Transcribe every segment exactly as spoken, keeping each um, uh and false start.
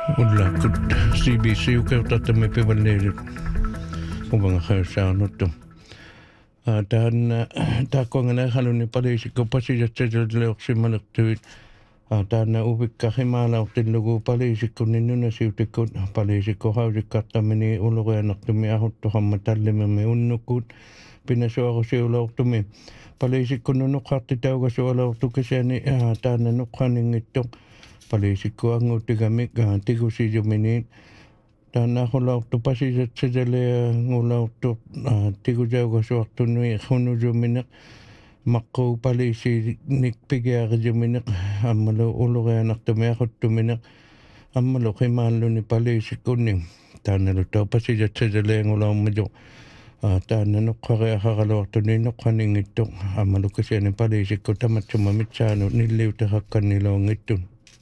Ulla kut C B C ukertatta me pevalleerit uvanga khaysaanuttu taan taakkuangana haluni paliisikko pasijatsajalleorsimalertuit taana uvikkahimaalaortillugu paliisikku ninnunasiutikkut paliisikko hausikkartamini ulurianartumi ahuttohamma tallimermi unnukut pinasuarusiulaortumi paliisikku nunuqqarti taugasualaortu kisani taana nuqqaningittoq paliisikku anguutigamik tigusiijumini taana hulaortu pasijatsajalle ngulaortu tigujaugasuartunui hunujumineq maqquu paliisinik pigiarijumineq ammalu ulurianartumi ahuttumineq ammalu qimaalluni paliisikkunni taanalu tau pasijatsajalle ngulaummajo taana nuqqariaqaraluartuni nuqqaningittoq ammalu kisani paliisikku tamatsuma mitsaanu nilliutaqakkaniluungittun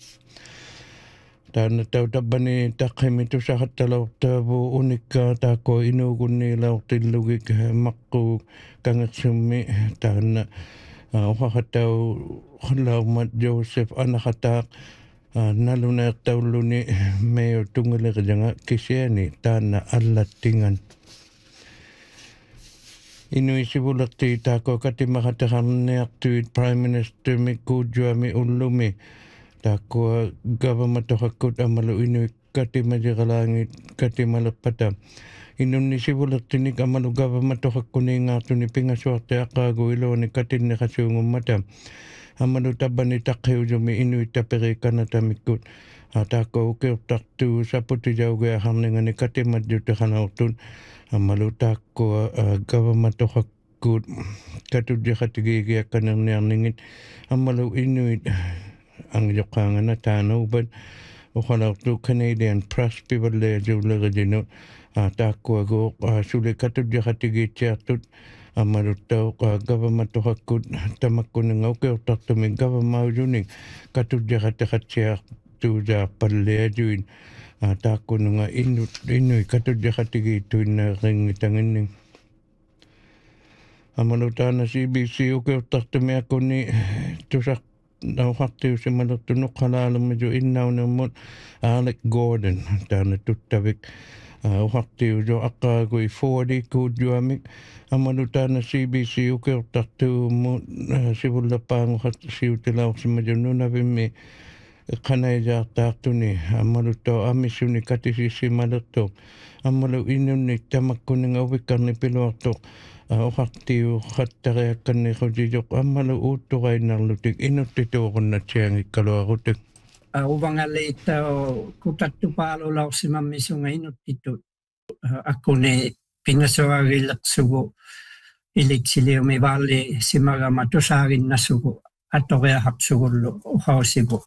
taana tautabbani taqqimitusaqattalaortaavu unikka taakko inuugunniilaortillugik maqquu kangersummi taana uqaqattau qallaumat Joseph anaqataaq naluneertaulluni meo tungalerijanga kisiani taana allattingan inuisivulerti taakko katimaqataqarniartuit Prime Minister mikkuujuami ullumi taakko government-toqakkut amalu inuit katimajiralaangit katimalerpata inunnisivulertinik amalu government-toqakkuniingaartuni pingasuarte aqaagu iluani katinneqasuungummata amalu tabbani taqqiujumi inuit taperikanatamikkut taakko ukiortartu saputijaugiaqarningani katimatjutaqanaortun amalu taakko government-toqakkut katujjaqatigiigiakkanerniarningit amalu inuit angjoqaangana taanuupat uqalaortu Canadian Press pivalleajuulerijinut taakkuaguuq sulikatujjaqatigiitsiartut amaluttauq government-toqakkut tamakkuninga ukiortartumi governmaujunik katujjaqatiqatsiartuusaarpalliajuin taakkununga innut innui katujjaqatigiittuinneeringitanginning amalu taana C B C ukiortartumi akkunni tusaq nauqartiusimalertu nuqqalaalermiju innaunermut Alec Gordon taana tuttavik uqartiujo aqqaagui forty kuujuamik amalu taana C B C ukiortartuumut sivullerpaanguqat siutilaorsimaju nunavimmi qanaijaartaartuni ammaluttau amissuni katisissimalertu ammalu innunnik tamakkuninga uvikkarni piluartoq uqartiu qattariakkanniqutijoq ammalu uuttuqainnarlutik inuttituuqunnatsiangikkaluarutik uvangaliittao kutattupaalulaorsimammisunga inuttitut akkuni pingasuagiillersugu iliksiliumi vaalli simarama tusaaginnassugu attoriaqarsugullu uqausigu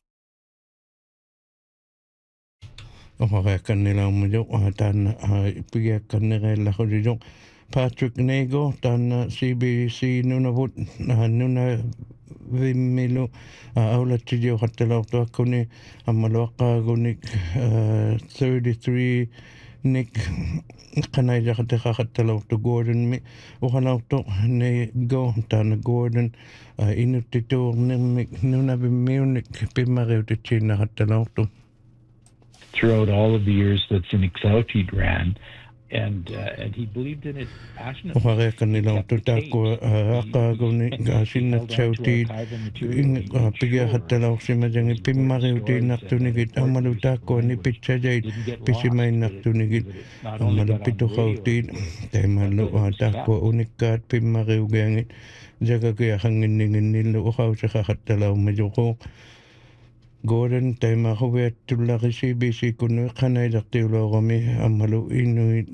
uqariakkannilaummajoq taana pigiakkannereellaqulijoq Patrick Nago taana C B C nunavut nuna vimmilu aulattijioqattalaortu akkuni ammaluaqqaagunik thirty-three nik qanaijaqatiqaqattalaortu Gordon uqalaortu Nago taana Gordon inuttituurnermik nunavimmiunik pimmariutitsiinnaqattalaortu throughout all of the years that Cynic Southeed ran. And uh, and he believed in it passionately. Uqariakkannilaortu taakku aqaaguni sinat sautit pigiaqattalaorsimajangi pimmariutiinnartunigit ammalu taakkuani pitsajait pisimainnartunigit ammalu pituqautit taimallu taakku unikkaat pimmariugiangit jagagiaqanginninginnillu uqausiqaqattalaummajuqu Gordon taimaquviattullari C B C kunnu qanailartiulorami ammalu inuit